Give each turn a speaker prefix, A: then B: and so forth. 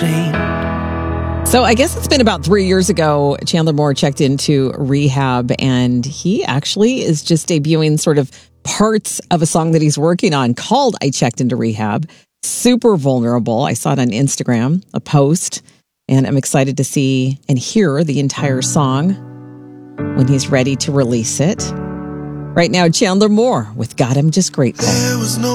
A: ashamed.
B: So I guess it's been about 3 years ago, Chandler Moore checked into rehab, and he actually is just debuting sort of parts of a song that he's working on called I Checked Into Rehab. Super vulnerable. I saw it on Instagram, a post, and I'm excited to see and hear the entire song when he's ready to release it. Right now, Chandler Moore with God, I'm Just Grateful.
A: There was no